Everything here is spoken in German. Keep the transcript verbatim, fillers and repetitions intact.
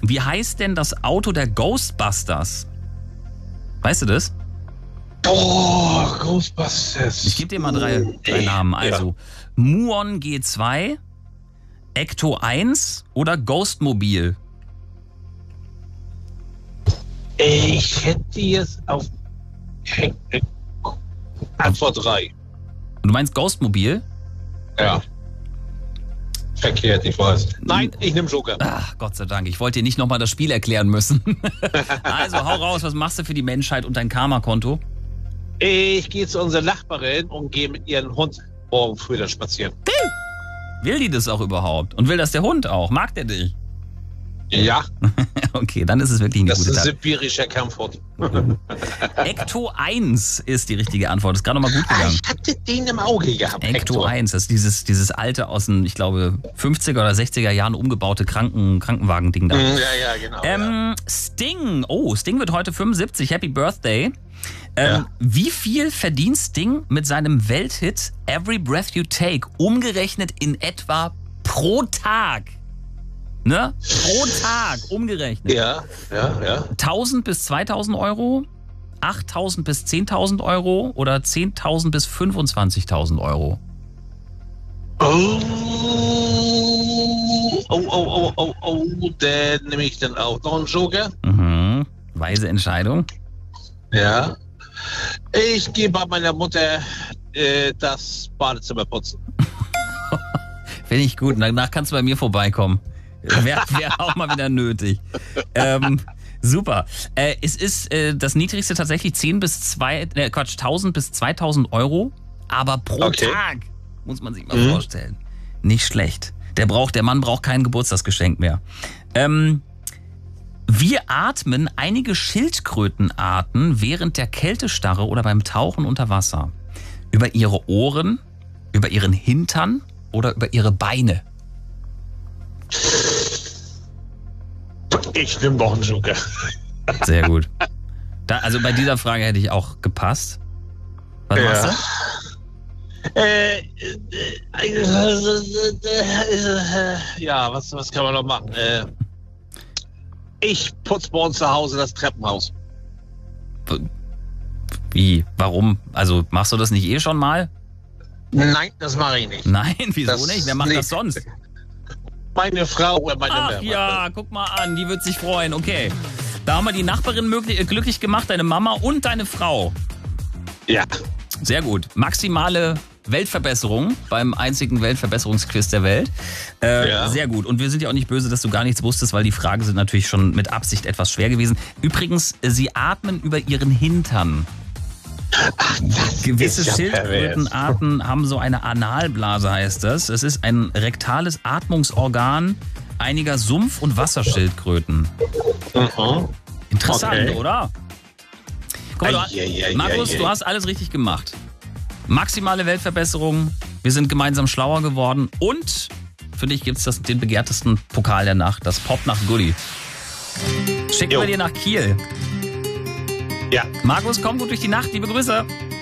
wie heißt denn das Auto der Ghostbusters? Weißt du das? Boah, Ghostbusters. Ich gebe dir mal drei, drei Namen. Also, ja. Muon G zwei, Ecto eins oder Ghostmobil? Ich hätte jetzt auf Antwort drei. Und du meinst Ghostmobil? Ja. Verkehrt, ich weiß. Nein, ich nehme Joker. Ach, Gott sei Dank. Ich wollte dir nicht nochmal das Spiel erklären müssen. Also, hau raus. Was machst du für die Menschheit und dein Karma-Konto? Ich gehe zu unserer Nachbarin und gehe mit ihrem Hund morgen früh dann spazieren. Will die das auch überhaupt? Und will das der Hund auch? Mag der dich? Ja. Okay, dann ist es wirklich eine das gute Tat. Das ist ein sibirischer Kampfhund. Ecto eins ist die richtige Antwort. Ist gerade nochmal gut gegangen. Ich hatte den im Auge gehabt. Ecto eins, das ist dieses, dieses alte aus den, ich glaube, fünfziger oder sechziger Jahren umgebaute Kranken, Krankenwagen-Ding da. Ja, ja, genau. Ähm, ja. Sting. Oh, Sting wird heute fünfundsiebzig. Happy Birthday. Ähm, Ja. Wie viel verdient Sting mit seinem Welthit Every Breath You Take umgerechnet in etwa pro Tag? Ne? Pro Tag umgerechnet. Ja, ja, ja. tausend bis zweitausend Euro, achttausend bis zehntausend Euro oder zehntausend bis fünfundzwanzigtausend Euro? Oh, oh, oh, oh, oh, oh, dann nehme ich dann auch noch einen Joker. Mhm. Weise Entscheidung. Ja. Ich gehe bei meiner Mutter äh, das Badezimmer putzen. Finde ich gut. Danach kannst du bei mir vorbeikommen. Wäre wär auch mal wieder nötig. Ähm, super. Äh, es ist äh, das niedrigste tatsächlich zehn bis zwei, äh, Quatsch, tausend bis zweitausend Euro, aber pro Okay. Tag, muss man sich mal Mhm. vorstellen. Nicht schlecht. Der braucht, der Mann braucht kein Geburtstagsgeschenk mehr. Ähm, wir atmen einige Schildkrötenarten während der Kältestarre oder beim Tauchen unter Wasser. Über ihre Ohren, über ihren Hintern oder über ihre Beine. Ich nehme noch einen Joker. Sehr gut. Da, also bei dieser Frage hätte ich auch gepasst. Was Ja. machst du? Äh, äh, ja, was, was kann man noch machen? Äh, ich putze bei uns zu Hause das Treppenhaus. Wie? Warum? Also machst du das nicht eh schon mal? Nein, das mache ich nicht. Nein, wieso Das nicht? Wer macht nicht. das sonst? Meine Frau oder meine Ach Mama. ja, guck mal an, die wird sich freuen. Okay. Da haben wir die Nachbarin möglich, äh, glücklich gemacht, deine Mama und deine Frau. Ja. Sehr gut. Maximale Weltverbesserung beim einzigen Weltverbesserungsquiz der Welt. Äh, Ja. Sehr gut. Und wir sind ja auch nicht böse, dass du gar nichts wusstest, weil die Fragen sind natürlich schon mit Absicht etwas schwer gewesen. Übrigens, sie atmen über ihren Hintern. Gewisse ist ja Schildkrötenarten haben so eine Analblase, heißt das. Es ist ein rektales Atmungsorgan einiger Sumpf- und Wasserschildkröten. Mhm. Interessant, Okay. oder? Guck mal, du, Ei, ei, ei, Markus, ei, ei. du hast alles richtig gemacht. Maximale Weltverbesserung. Wir sind gemeinsam schlauer geworden. Und für dich gibt es den begehrtesten Pokal der Nacht, das Popnacht-Goodie. Schicken Jo. wir dir nach Kiel. Ja. Markus, komm gut durch die Nacht. Liebe Grüße.